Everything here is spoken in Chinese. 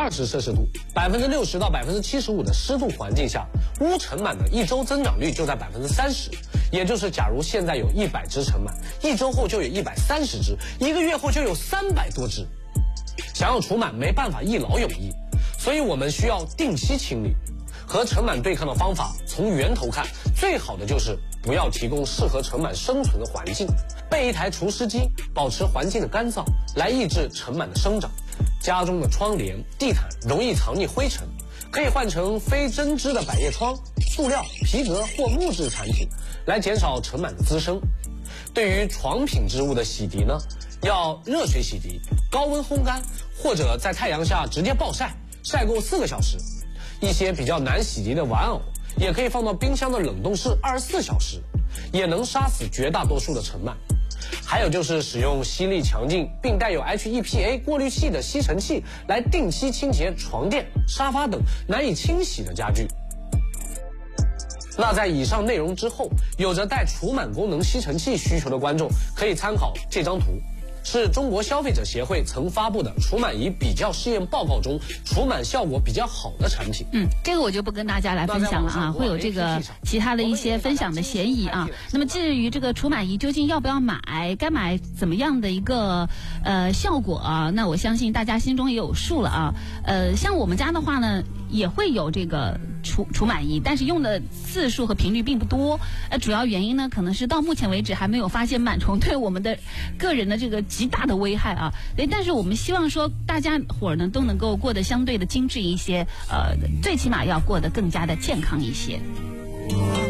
20摄氏度，60%到75%的湿度环境下，乌尘螨的一周增长率就在30%。也就是假如现在有100只尘螨，1周后就有130只，1个月后就有300多只。想要除螨没办法一劳永逸，所以我们需要定期清理。和尘螨对抗的方法，从源头看，最好的就是不要提供适合尘螨生存的环境，备一台除湿机，保持环境的干燥，来抑制尘螨的生长。家中的窗帘、地毯容易藏匿灰尘，可以换成非针织的百叶窗、塑料、皮革或木质产品，来减少尘螨的滋生。对于床品织物的洗涤呢，要热水洗涤，高温烘干，或者在太阳下直接暴晒，晒够4个小时。一些比较难洗涤的玩偶，也可以放到冰箱的冷冻室24小时，也能杀死绝大多数的尘螨。还有就是使用吸力强劲并带有 HEPA 过滤器的吸尘器，来定期清洁床垫、沙发等难以清洗的家具。那在以上内容之后，有着带除螨功能吸尘器需求的观众可以参考这张图，是中国消费者协会曾发布的除螨仪比较试验报告中除螨效果比较好的产品。 这个我就不跟大家来分享了啊，会有这个其他的一些分享的嫌疑啊。那么至于这个除螨仪究竟要不要买，该买怎么样的一个效果啊，那我相信大家心中也有数了啊。像我们家的话呢，也会有这个除螨仪，但是用的次数和频率并不多。主要原因呢，可能是到目前为止还没有发现螨虫对我们的个人的这个极大的危害啊。但是我们希望说大家伙儿呢都能够过得相对的精致一些，最起码要过得更加的健康一些。